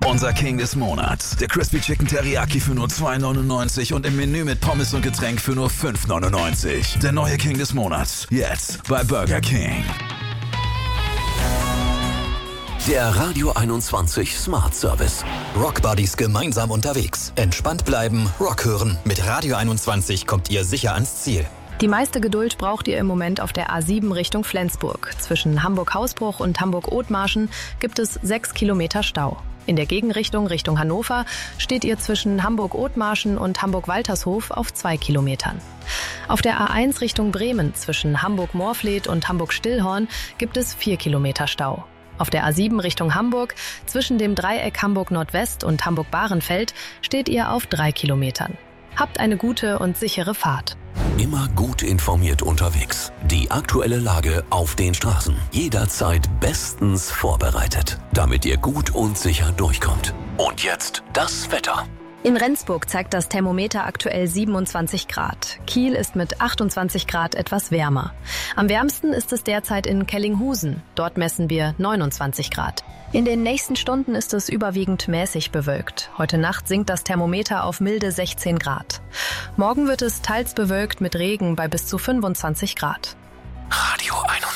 Unser King des Monats. Der Crispy Chicken Teriyaki für nur $2,99 und im Menü mit Pommes und Getränk für nur $5,99. Der neue King des Monats. Jetzt bei Burger King. Der Radio 21 Smart Service. Rockbuddies gemeinsam unterwegs. Entspannt bleiben, Rock hören. Mit Radio 21 kommt ihr sicher ans Ziel. Die meiste Geduld braucht ihr im Moment auf der A7 Richtung Flensburg. Zwischen Hamburg-Hausbruch und Hamburg-Othmarschen gibt es 6 Kilometer Stau. In der Gegenrichtung Richtung Hannover steht ihr zwischen Hamburg-Othmarschen und Hamburg-Waltershof auf 2 Kilometern. Auf der A1 Richtung Bremen zwischen Hamburg-Moorfleet und Hamburg-Stillhorn gibt es 4 Kilometer Stau. Auf der A7 Richtung Hamburg zwischen dem Dreieck Hamburg-Nordwest und Hamburg-Bahrenfeld steht ihr auf 3 Kilometern. Habt eine gute und sichere Fahrt. Immer gut informiert unterwegs. Die aktuelle Lage auf den Straßen. Jederzeit bestens vorbereitet, damit ihr gut und sicher durchkommt. Und jetzt das Wetter. In Rendsburg zeigt das Thermometer aktuell 27 Grad. Kiel ist mit 28 Grad etwas wärmer. Am wärmsten ist es derzeit in Kellinghusen. Dort messen wir 29 Grad. In den nächsten Stunden ist es überwiegend mäßig bewölkt. Heute Nacht sinkt das Thermometer auf milde 16 Grad. Morgen wird es teils bewölkt mit Regen bei bis zu 25 Grad.